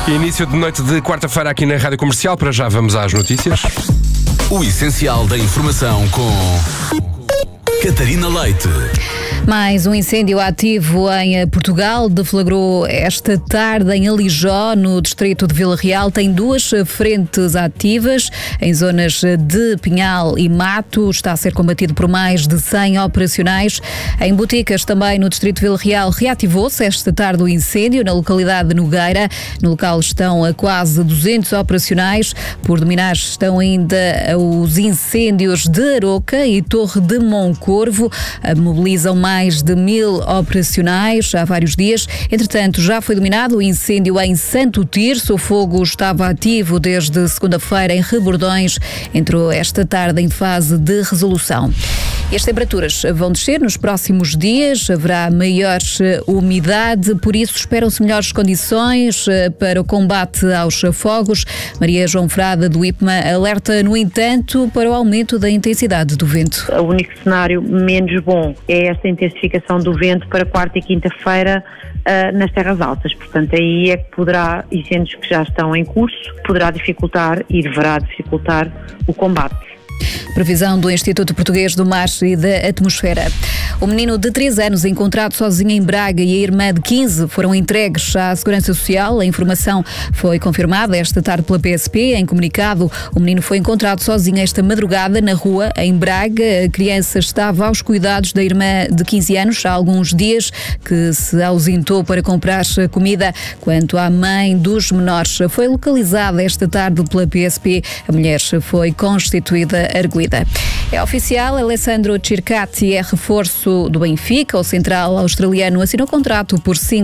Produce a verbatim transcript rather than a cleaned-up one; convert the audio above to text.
Início de noite de quarta-feira aqui na Rádio Comercial. Para já vamos às notícias. O essencial da informação com Catarina Leite. Mais um incêndio ativo em Portugal deflagrou esta tarde em Alijó, no distrito de Vila Real. Tem duas frentes ativas em zonas de Pinhal e Mato. Está a ser combatido por mais de cem operacionais. Em Boticas, também no distrito de Vila Real, reativou-se esta tarde o incêndio na localidade de Nogueira. No local estão a quase duzentos operacionais. Por dominar estão ainda os incêndios de Aroca e Torre de Moncorvo. Mobilizam mais mais de mil operacionais há vários dias. Entretanto, já foi dominado o incêndio em Santo Tirso. O fogo estava ativo desde segunda-feira em Rebordões. Entrou esta tarde em fase de resolução. E as temperaturas vão descer nos próximos dias, haverá maior umidade, por isso esperam-se melhores condições para o combate aos fogos. Maria João Frada, do I P M A, alerta, no entanto, para o aumento da intensidade do vento. O único cenário menos bom é esta intensificação do vento para quarta e quinta-feira uh, nas terras altas. Portanto, aí é que poderá, incêndios que já estão em curso, poderá dificultar e deverá dificultar o combate. Previsão do Instituto Português do Mar e da Atmosfera. O menino de três anos encontrado sozinho em Braga e a irmã de quinze foram entregues à Segurança Social. A informação foi confirmada esta tarde pela P S P. Em comunicado, o menino foi encontrado sozinho esta madrugada na rua, em Braga. A criança estava aos cuidados da irmã de quinze anos há alguns dias, que se ausentou para comprar comida. Quanto à mãe dos menores, foi localizada esta tarde pela P S P. A mulher foi constituída arguida. É oficial, Alessandro Circati é reforço do Benfica. O central australiano assinou contrato por cinco